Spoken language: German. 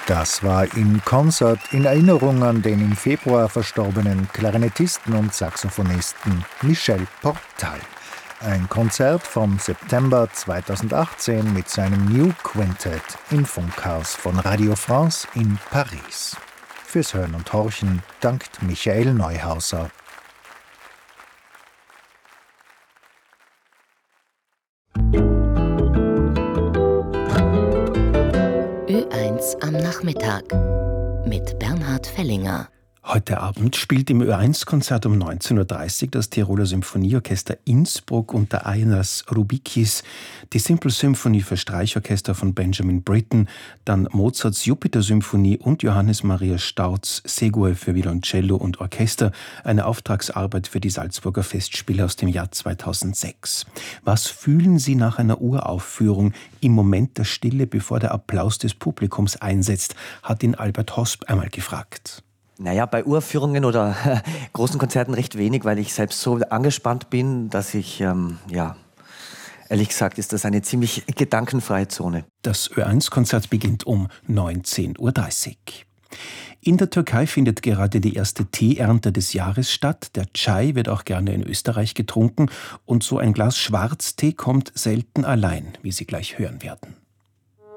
Das war in Concert in Erinnerung an den im Februar verstorbenen Klarinettisten und Saxophonisten Michel Portal. Ein Konzert vom September 2018 mit seinem New Quintet im Funkhaus von Radio France in Paris. Fürs Hören und Horchen dankt Michael Neuhauser. Ö1 am Nachmittag mit Bernhard Fellinger. Heute Abend spielt im Ö1-Konzert um 19.30 Uhr das Tiroler Symphonieorchester Innsbruck unter Ainas Rubikis die Simple Symphony für Streichorchester von Benjamin Britten, dann Mozarts Jupiter-Symphonie und Johannes Maria Staudts Segue für Violoncello und Orchester, eine Auftragsarbeit für die Salzburger Festspiele aus dem Jahr 2006. Was fühlen Sie nach einer Uraufführung im Moment der Stille, bevor der Applaus des Publikums einsetzt, hat ihn Albert Hosp einmal gefragt. Naja, bei Uraufführungen oder großen Konzerten recht wenig, weil ich selbst so angespannt bin, dass ich, ehrlich gesagt, ist das eine ziemlich gedankenfreie Zone. Das Ö1-Konzert beginnt um 19.30 Uhr. In der Türkei findet gerade die erste Teeernte des Jahres statt. Der Çay wird auch gerne in Österreich getrunken und so ein Glas Schwarztee kommt selten allein, wie Sie gleich hören werden.